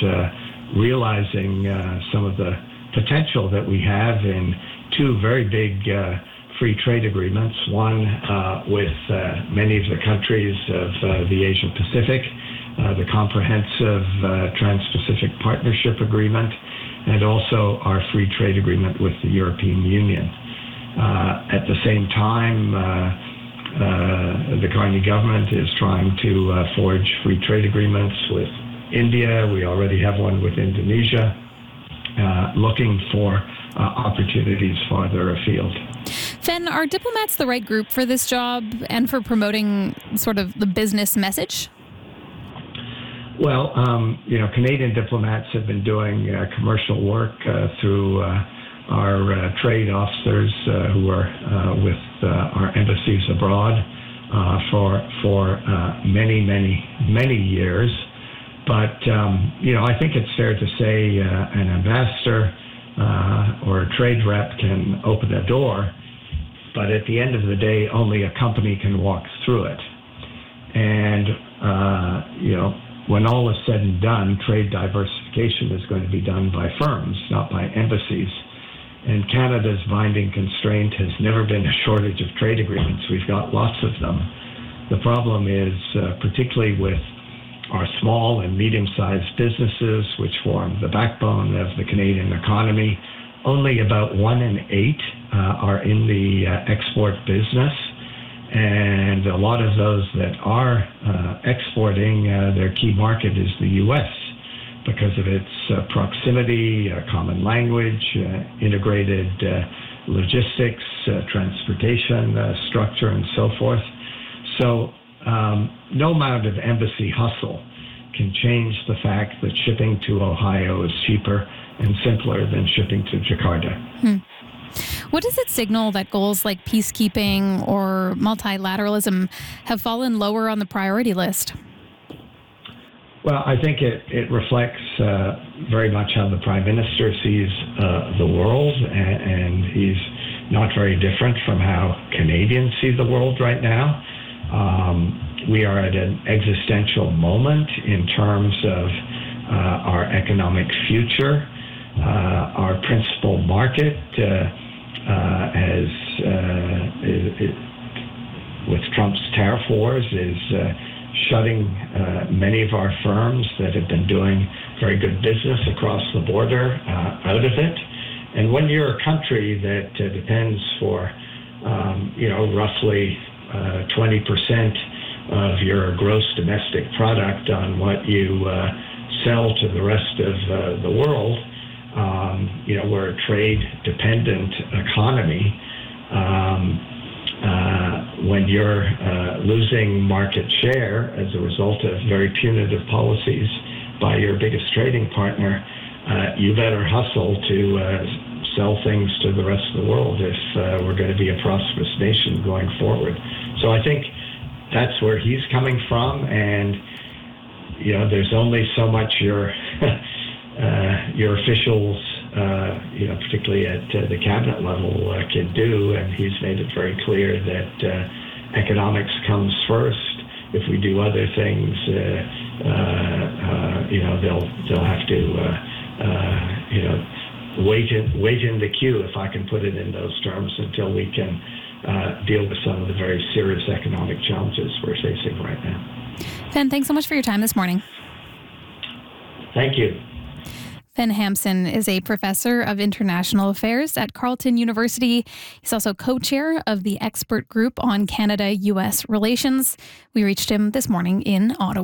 realizing some of the potential that we have in two very big free trade agreements, one with many of the countries of the Asia Pacific, the Comprehensive Trans-Pacific Partnership Agreement, and also our free trade agreement with the European Union. At the same time, the Carney government is trying to forge free trade agreements with India. We already have one with Indonesia, looking for opportunities farther afield. Fen, are diplomats the right group for this job and for promoting sort of the business message? Well, Canadian diplomats have been doing commercial work through our trade officers who are with our embassies abroad for many years. But, I think it's fair to say an ambassador or a trade rep can open a door, but at the end of the day, only a company can walk through it. And, when all is said and done, trade diversification is going to be done by firms, not by embassies. And Canada's binding constraint has never been a shortage of trade agreements. We've got lots of them. The problem is, particularly with our small and medium-sized businesses, which form the backbone of the Canadian economy, only about 1 in 8 are in the export business. And a lot of those that are exporting, their key market is the U.S. because of its proximity, common language, integrated logistics, transportation structure, and so forth. So no amount of embassy hustle can change the fact that shipping to Ohio is cheaper and simpler than shipping to Jakarta. What does it signal that goals like peacekeeping or multilateralism have fallen lower on the priority list? Well, I think it reflects very much how the Prime Minister sees the world, and he's not very different from how Canadians see the world right now. We are at an existential moment in terms of our economic future. Our principal market with Trump's tariff wars is shutting many of our firms that have been doing very good business across the border out of it. And when you're a country that depends for roughly 20% of your gross domestic product on what you sell to the rest of the world, we're a trade-dependent economy. When you're losing market share as a result of very punitive policies by your biggest trading partner, you better hustle to sell things to the rest of the world if we're going to be a prosperous nation going forward. So I think that's where he's coming from, and there's only so much your officials, particularly at the cabinet level, can do, and he's made it very clear that economics comes first. If we do other things, they'll have to, wait in the queue, if I can put it in those terms, until we can deal with some of the very serious economic challenges we're facing right now. Fen, thanks so much for your time this morning. Thank you. Fen Hampson is a professor of international affairs at Carleton University. He's also co-chair of the expert group on Canada-U.S. relations. We reached him this morning in Ottawa.